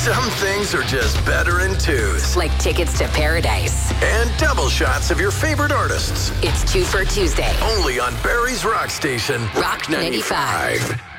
Some things are just better in twos. Like tickets to paradise. And double shots of your favorite artists. It's 2 for Tuesday. Only on Barrie's Rock Station. Rock 95.